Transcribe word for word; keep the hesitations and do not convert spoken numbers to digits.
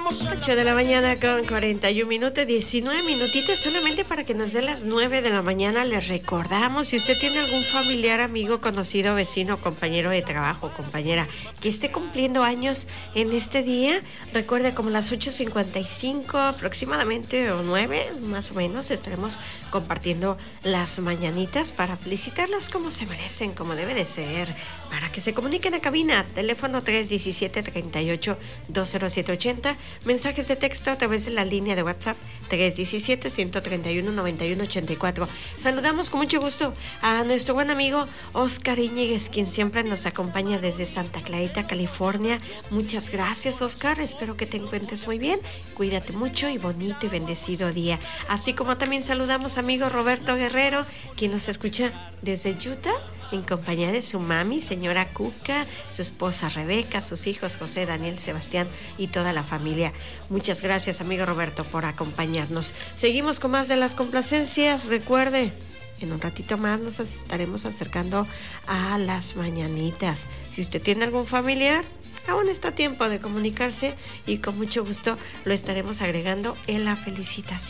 ocho de la mañana con cuarenta y un minutos, diecinueve minutitos solamente para que nos dé las nueve de la mañana. Les recordamos, si usted tiene algún familiar, amigo, conocido, vecino, compañero de trabajo, compañera, que esté cumpliendo años en este día, recuerde, como las ocho cincuenta y cinco aproximadamente, o nueve más o menos, estaremos compartiendo las mañanitas para felicitarlos como se merecen, como debe de ser, para que se comuniquen a cabina, teléfono tres diecisiete, treinta y ocho, dos cero siete ochenta, mensajes de texto a través de la línea de WhatsApp tres diecisiete, ciento treinta y uno, noventa y uno ochenta y cuatro. Saludamos con mucho gusto a nuestro buen amigo Oscar Íñiguez, quien siempre nos acompaña desde Santa Clarita, California. Muchas gracias, Oscar, espero que te encuentres muy bien, cuídate mucho y bonito y bendecido día. Así como también saludamos a amigo Roberto Guerrero, quien nos escucha desde Utah, en compañía de su mami, señora Cuca, su esposa Rebeca, sus hijos José, Daniel, Sebastián y toda la familia. Muchas gracias, amigo Roberto, por acompañarnos. Seguimos con más de las complacencias. Recuerde, en un ratito más nos estaremos acercando a las mañanitas. Si usted tiene algún familiar, aún está a tiempo de comunicarse y con mucho gusto lo estaremos agregando en la felicitación.